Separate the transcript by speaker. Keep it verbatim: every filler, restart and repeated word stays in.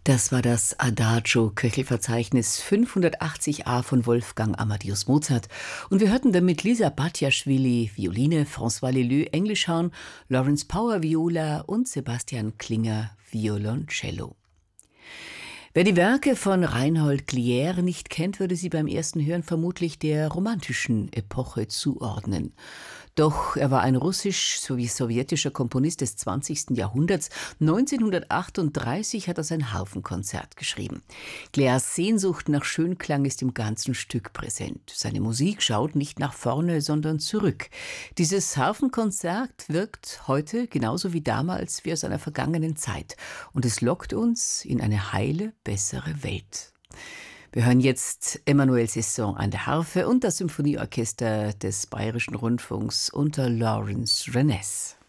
Speaker 1: Das war das Adagio, Köchelverzeichnis fünfhundertachtzig a von Wolfgang Amadeus Mozart. Und wir hörten damit Lisa Batjaschwili, Violine, François Leleux, Englischhorn, Lawrence Power, Viola und Sebastian Klinger, Violoncello. Wer die Werke von Reinhold Glière nicht kennt, würde sie beim ersten Hören vermutlich der romantischen Epoche zuordnen. Doch er war ein russisch- sowie sowjetischer Komponist des zwanzigsten Jahrhunderts. neunzehnhundertachtunddreißig hat er sein Harfenkonzert geschrieben. Glières Sehnsucht nach Schönklang ist im ganzen Stück präsent. Seine Musik schaut nicht nach vorne, sondern zurück. Dieses Harfenkonzert wirkt heute genauso wie damals wie aus einer vergangenen Zeit. Und es lockt uns in eine heile, bessere Welt. Wir hören jetzt Emmanuel Sesson an der Harfe und das Symphonieorchester des Bayerischen Rundfunks unter Lawrence Renes.